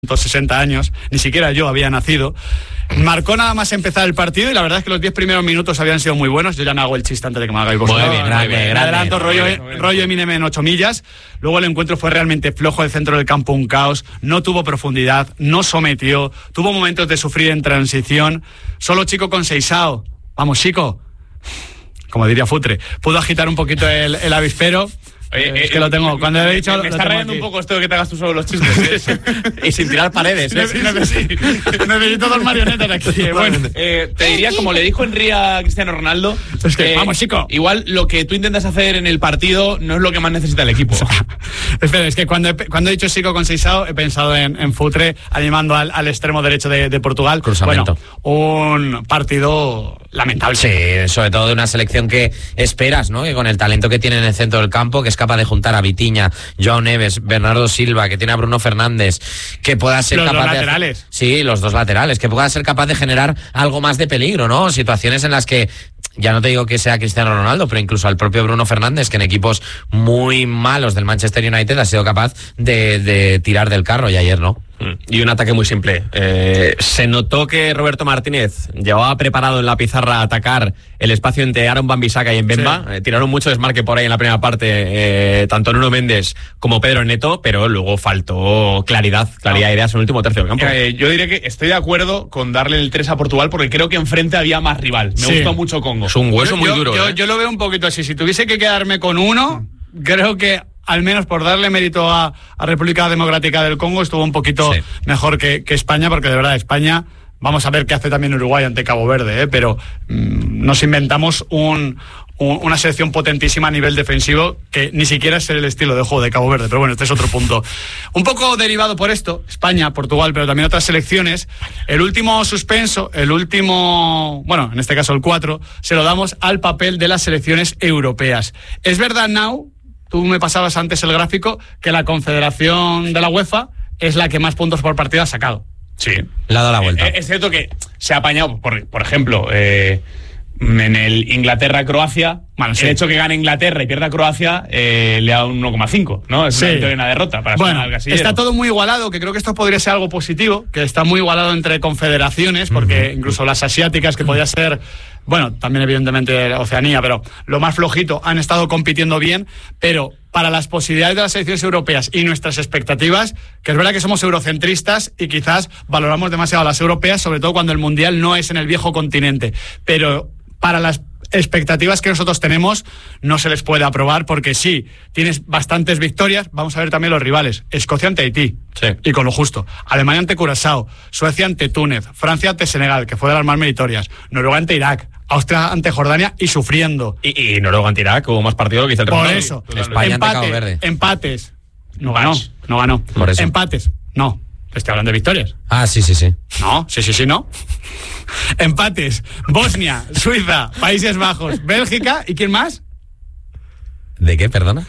60 años, ni siquiera yo había nacido. Marcó nada más empezar el partido y la verdad es que los 10 primeros minutos habían sido muy buenos. Yo ya no hago el chiste antes de que me hagáis vosotros. Muy bien, grande. Adelanto, rollo Eminem en 8 millas. Luego el encuentro fue realmente flojo, el centro del campo un caos, no tuvo profundidad, no sometió, tuvo momentos de sufrir en transición. Solo Chico Conceição, vamos Chico, como diría Futre, pudo agitar un poquito el avispero. Oye, es que lo tengo, cuando he dicho... Me está rayando un poco esto de que te hagas tú solo los chistes. Y sin tirar paredes. Necesito dos marionetas aquí. Bueno, te diría, como le dijo Henry a Cristiano Ronaldo, es que, vamos, chico. Igual lo que tú intentas hacer en el partido no es lo que más necesita el equipo. Espera, es que cuando he dicho Chico Conceição he pensado en Futre animando al extremo derecho de Portugal. Cruzamiento. Bueno, un partido lamentable. Sí, sobre todo de una selección que esperas, ¿no? Que con el talento que tiene en el centro del campo, que es capaz de juntar a Vitinha, João Neves, Bernardo Silva, que tiene a Bruno Fernández, que pueda ser capaz de... Los laterales. Sí, los dos laterales, que pueda ser capaz de generar algo más de peligro, ¿no? Situaciones en las que, ya no te digo que sea Cristiano Ronaldo, pero incluso al propio Bruno Fernández, que en equipos muy malos del Manchester United ha sido capaz de tirar del carro, y ayer no. Y un ataque muy simple. Se notó que Roberto Martínez llevaba preparado en la pizarra atacar el espacio entre Aaron Wan-Bissaka y Mbemba. Sí. Tiraron mucho desmarque por ahí en la primera parte, tanto Nuno Méndez como Pedro Neto, pero luego faltó claridad de ideas en el último tercio del campo. Yo diría que estoy de acuerdo con darle el 3 a Portugal, porque creo que enfrente había más rival. Me gustó mucho Congo. Es un hueso muy duro. Yo lo veo un poquito así. Si tuviese que quedarme con uno, creo que al menos por darle mérito a República Democrática del Congo, estuvo un poquito mejor que España, porque de verdad España, vamos a ver qué hace también Uruguay ante Cabo Verde, pero nos inventamos una selección potentísima a nivel defensivo que ni siquiera es el estilo de juego de Cabo Verde, pero bueno, este es otro punto. Un poco derivado por esto, España, Portugal, pero también otras selecciones, el último suspenso, en este caso el 4, se lo damos al papel de las selecciones europeas. Es verdad, Nau, tú me pasabas antes el gráfico, que la Confederación de la UEFA es la que más puntos por partido ha sacado. Sí. Le ha dado la vuelta. Es cierto que se ha apañado, por ejemplo, en el Inglaterra-Croacia, el hecho que gane Inglaterra y pierda Croacia le da un 1,5, ¿no? Es una victoria y una derrota para bueno, está todo muy igualado, que creo que esto podría ser algo positivo, que está muy igualado entre confederaciones, porque incluso las asiáticas, que podía ser... Bueno, también evidentemente Oceanía, pero lo más flojito, han estado compitiendo bien, pero para las posibilidades de las selecciones europeas y nuestras expectativas, que es verdad que somos eurocentristas y quizás valoramos demasiado a las europeas, sobre todo cuando el Mundial no es en el viejo continente, pero para las expectativas que nosotros tenemos no se les puede aprobar, porque sí, tienes bastantes victorias. Vamos a ver también los rivales: Escocia ante Haití, y con lo justo; Alemania ante Curazao; Suecia ante Túnez; Francia ante Senegal, que fue de las más meritorias; Noruega ante Irak; Austria ante Jordania y sufriendo. Y Noruega ante Irak hubo más partido que hizo el resultado. Por eso, España ante Cabo Verde. Empates. No ganó. Por eso. Empates. No. Estoy hablando de victorias. Ah, sí. No, sí, no. Empates: Bosnia, Suiza, Países Bajos, Bélgica, ¿y quién más? ¿De qué, perdona?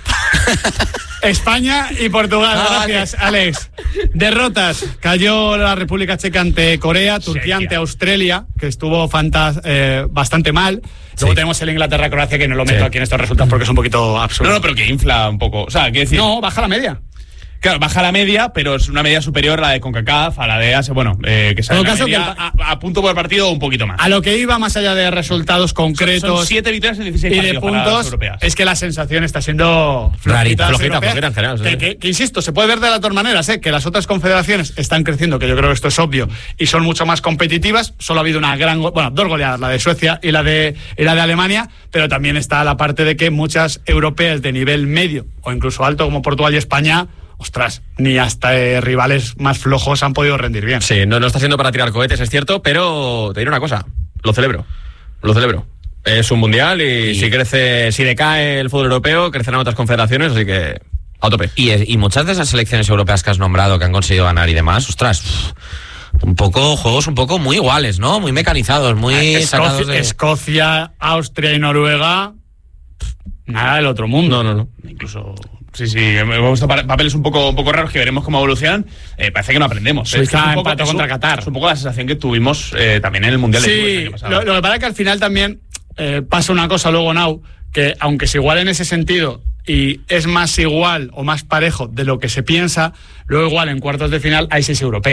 España y Portugal. Gracias, Alex. Derrotas: cayó la República Checa ante Corea, Turquía ante Australia, que estuvo bastante mal. Luego tenemos el Inglaterra-Croacia, que no lo meto aquí en estos resultados porque es un poquito absurdo. No, pero que infla un poco. O sea, ¿qué decir? No, baja la media. Claro, baja la media, pero es una media superior a la de CONCACAF, a la de Asia, que sale a punto por partido o un poquito más. A lo que iba, más allá de resultados concretos... Son 7 victorias en 16 y partidos de puntos, para las europeas. Es que la sensación está siendo flojita en general. Que insisto, se puede ver de las dos maneras, que las otras confederaciones están creciendo, que yo creo que esto es obvio, y son mucho más competitivas. Solo ha habido dos goleadas, la de Suecia y la de Alemania, pero también está la parte de que muchas europeas de nivel medio o incluso alto, como Portugal y España... Ostras, ni hasta rivales más flojos han podido rendir bien. Sí, no está siendo para tirar cohetes, es cierto, pero te diré una cosa, lo celebro. Es un mundial y si decae el fútbol europeo, crecerán otras confederaciones, así que a tope. Y muchas de esas selecciones europeas que has nombrado, que han conseguido ganar y demás, ostras, juegos un poco muy iguales, ¿no? Muy mecanizados, muy sacados de... Escocia, Austria y Noruega, nada del otro mundo. No. Incluso... Sí, hemos visto papeles un poco raros que veremos cómo evolucionan. Parece que no aprendemos. Suiza empató contra Qatar. Es un poco la sensación que tuvimos también en el Mundial de Fútbol el año pasado. Lo que pasa es que al final también pasa una cosa luego, Nau, que aunque se iguale en ese sentido y es más igual o más parejo de lo que se piensa, luego igual en cuartos de final hay 6 europeos.